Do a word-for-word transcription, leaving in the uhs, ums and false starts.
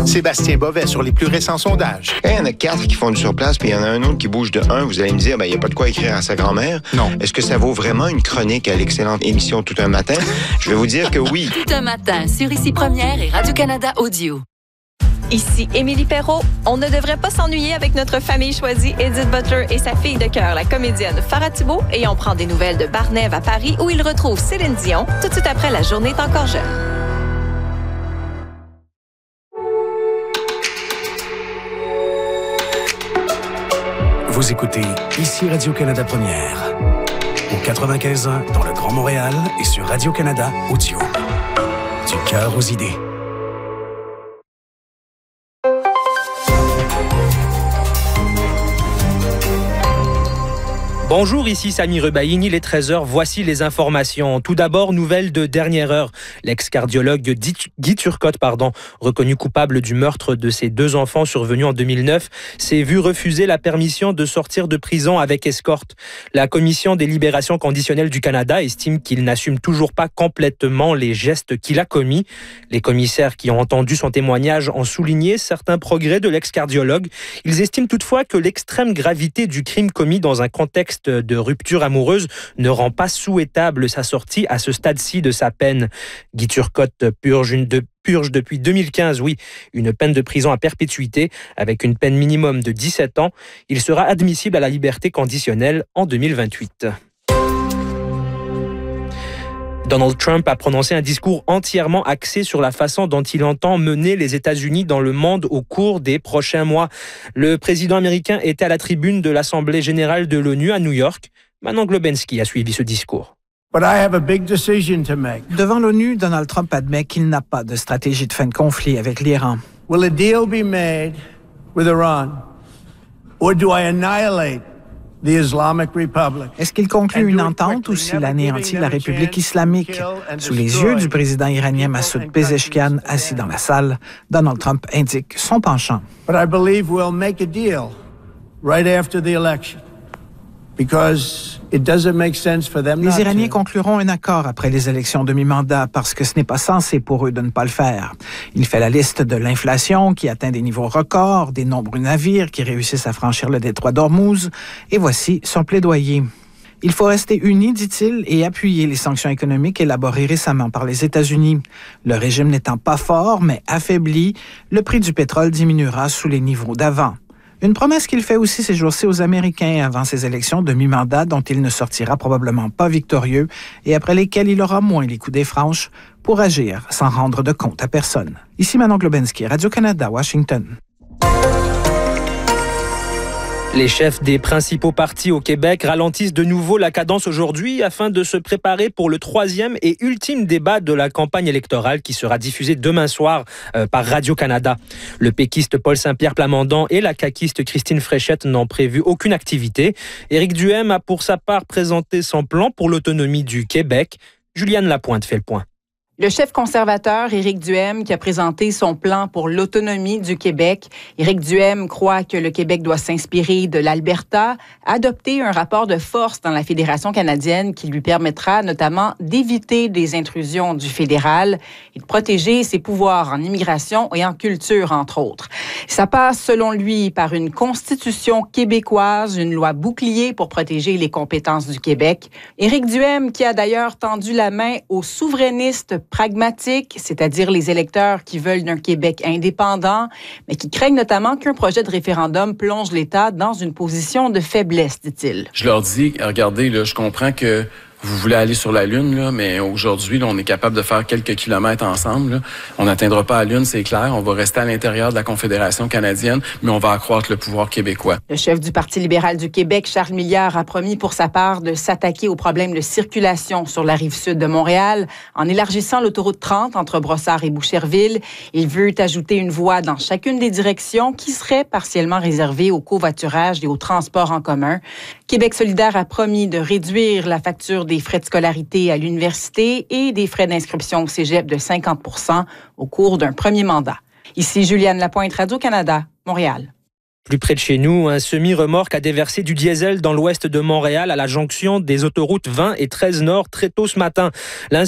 Sébastien Bovet sur les plus récents sondages. Quand il y en a quatre qui font du surplace, puis il y en a un autre qui bouge de un, vous allez me dire, ben, il n'y a pas de quoi écrire à sa grand-mère. Non. Est-ce que ça vaut vraiment une chronique à l'excellente émission Tout un matin? Je vais vous dire que oui. Tout un matin sur Ici Première et Radio-Canada Audio. Ici Émilie Perrault. On ne devrait pas s'ennuyer avec notre famille choisie, Edith Butler et sa fille de cœur, la comédienne Farah Thibault. Et on prend des nouvelles de Barnève à Paris, où il retrouve Céline Dion, tout de suite après La journée est encore jeune. Vous écoutez Ici Radio-Canada Première, au quatre-vingt-quinze ans dans le Grand Montréal et sur Radio-Canada Audio. Du cœur aux idées. Bonjour, ici Sami Rebaïn, il est treize heures, voici les informations. Tout d'abord, nouvelle de dernière heure. L'ex-cardiologue Guy Turcotte, pardon, reconnu coupable du meurtre de ses deux enfants survenus en deux mille neuf, s'est vu refuser la permission de sortir de prison avec escorte. La Commission des libérations conditionnelles du Canada estime qu'il n'assume toujours pas complètement les gestes qu'il a commis. Les commissaires qui ont entendu son témoignage ont souligné certains progrès de l'ex-cardiologue. Ils estiment toutefois que l'extrême gravité du crime commis dans un contexte de rupture amoureuse ne rend pas souhaitable sa sortie à ce stade-ci de sa peine. Guy Turcotte purge, une de, purge depuis deux mille quinze, oui, une peine de prison à perpétuité avec une peine minimum de dix-sept ans. Il sera admissible à la liberté conditionnelle en deux mille vingt-huit. Donald Trump a prononcé un discours entièrement axé sur la façon dont il entend mener les États-Unis dans le monde au cours des prochains mois. Le président américain était à la tribune de l'Assemblée générale de l'ONU à New York. Manon Globensky a suivi ce discours. But I have a big decision to make. Devant l'ONU, Donald Trump admet qu'il n'a pas de stratégie de fin de conflit avec l'Iran. Will a deal be made with Iran, or do I annihilate the Islamic Republic? Est-ce qu'il conclut une entente ou s'il anéantit la République islamique? Sous les yeux du président iranien Massoud Pezeshkian, assis dans la salle, Donald Trump indique son penchant. But I believe we'll make a deal right after the election. Because it doesn't make sense for them not Les Iraniens to. concluront un accord après les élections de mi-mandat parce que ce n'est pas censé pour eux de ne pas le faire. Il fait la liste de l'inflation qui atteint des niveaux records, des nombreux navires qui réussissent à franchir le détroit d'Ormuz, et voici son plaidoyer. Il faut rester unis, dit-il, et appuyer les sanctions économiques élaborées récemment par les États-Unis. Le régime n'étant pas fort, mais affaibli, le prix du pétrole diminuera sous les niveaux d'avant. Une promesse qu'il fait aussi ces jours-ci aux Américains avant ces élections de mi-mandat dont il ne sortira probablement pas victorieux et après lesquelles il aura moins les coups des franches pour agir sans rendre de compte à personne. Ici Manon Globensky, Radio-Canada, Washington. Les chefs des principaux partis au Québec ralentissent de nouveau la cadence aujourd'hui afin de se préparer pour le troisième et ultime débat de la campagne électorale qui sera diffusé demain soir euh, par Radio-Canada. Le péquiste Paul Saint-Pierre Plamondon et la caquiste Christine Fréchette n'ont prévu aucune activité. Éric Duhaime a pour sa part présenté son plan pour l'autonomie du Québec. Juliane Lapointe fait le point. Le chef conservateur Éric Duhaime qui a présenté son plan pour l'autonomie du Québec. Éric Duhaime croit que le Québec doit s'inspirer de l'Alberta, adopter un rapport de force dans la Fédération canadienne qui lui permettra notamment d'éviter des intrusions du fédéral et de protéger ses pouvoirs en immigration et en culture, entre autres. Ça passe, selon lui, par une constitution québécoise, une loi bouclier pour protéger les compétences du Québec. Éric Duhaime qui a d'ailleurs tendu la main aux souverainistes pragmatiques, c'est-à-dire les électeurs qui veulent d'un Québec indépendant, mais qui craignent notamment qu'un projet de référendum plonge l'État dans une position de faiblesse, dit-il. Je leur dis, regardez, là, je comprends que vous voulez aller sur la Lune, là, mais aujourd'hui, là, on est capable de faire quelques kilomètres ensemble. Là. On n'atteindra pas la Lune, c'est clair. On va rester à l'intérieur de la Confédération canadienne, mais on va accroître le pouvoir québécois. Le chef du Parti libéral du Québec, Charles Milliard, a promis pour sa part de s'attaquer aux problèmes de circulation sur la rive sud de Montréal en élargissant l'autoroute trente entre Brossard et Boucherville. Il veut ajouter une voie dans chacune des directions qui serait partiellement réservée au covoiturage et au transport en commun. Québec solidaire a promis de réduire la facture des frais de scolarité à l'université et des frais d'inscription au cégep de cinquante pour cent au cours d'un premier mandat. Ici Juliane Lapointe, Radio-Canada, Montréal. Plus près de chez nous, un semi-remorque a déversé du diesel dans l'ouest de Montréal à la jonction des autoroutes vingt et treize Nord très tôt ce matin.